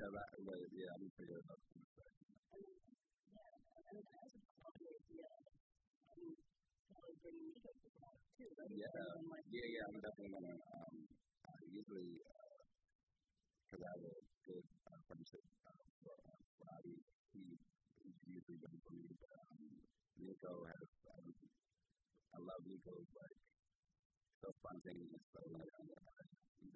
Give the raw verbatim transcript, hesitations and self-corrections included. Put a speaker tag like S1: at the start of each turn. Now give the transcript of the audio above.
S1: Yeah, that, but yeah, I'm figuring it out. Yeah, yeah, yeah. I'm definitely gonna um, uh, usually because I have a good uh, friendship uh, for uh, Robbie. He he's usually been for me, but um, Nico has. Um, I love Nico's like so spontaneous. So like, I'm,